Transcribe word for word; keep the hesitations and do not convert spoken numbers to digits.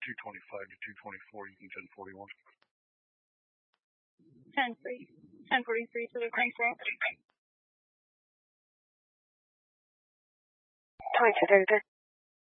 two twenty-five to two twenty-four, you can ten forty-one. ten forty-three to the crank. twenty-two thirty-three.